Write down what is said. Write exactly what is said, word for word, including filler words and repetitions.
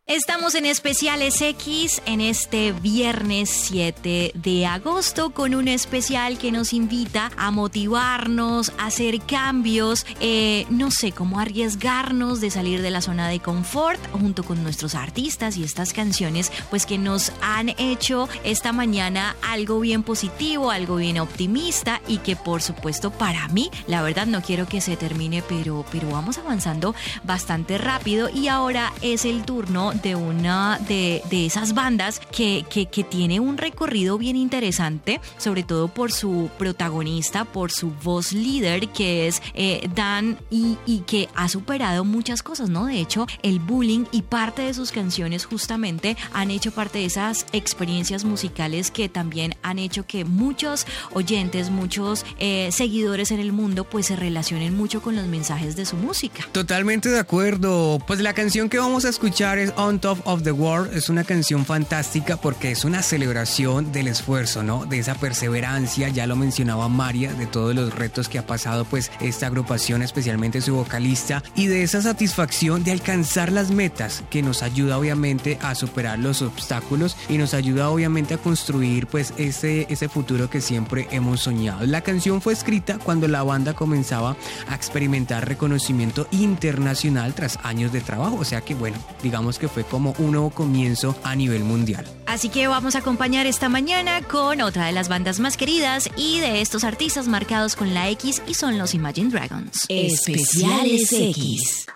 Estamos en Especiales X en este viernes siete de agosto con un especial que nos invita a motivarnos, a hacer cambios, eh, no sé, cómo arriesgarnos de salir de la zona de confort junto con nuestros artistas y estas canciones pues que nos han hecho esta mañana algo bien positivo, algo bien optimista y que por supuesto para mí, la verdad no quiero que se termine, pero, pero vamos avanzando bastante rápido y ahora es el turno de una de, de esas bandas que, que, que tiene un recorrido bien interesante, sobre todo por su protagonista, por su voz líder, que es eh, Dan, y, y que ha superado muchas cosas, ¿no? De hecho, el bullying y parte de sus canciones justamente han hecho parte de esas experiencias musicales que también han hecho que muchos oyentes, muchos eh, seguidores en el mundo, pues se relacionen mucho con los mensajes de su música. Totalmente de acuerdo. Pues la canción que vamos a escuchar es On Top of the World. Es una canción fantástica porque es una celebración del esfuerzo, ¿no? De esa perseverancia, ya lo mencionaba María, de todos los retos que ha pasado pues esta agrupación, especialmente su vocalista, y de esa satisfacción de alcanzar las metas que nos ayuda obviamente a superar los obstáculos y nos ayuda obviamente a construir pues ese, ese futuro que siempre hemos soñado. La canción fue escrita cuando la banda comenzaba a experimentar reconocimiento internacional tras años de trabajo, o sea que bueno, digamos que fue como un nuevo comienzo a nivel mundial. Así que vamos a acompañar esta mañana con otra de las bandas más queridas y de estos artistas marcados con la X y son los Imagine Dragons. Especiales X.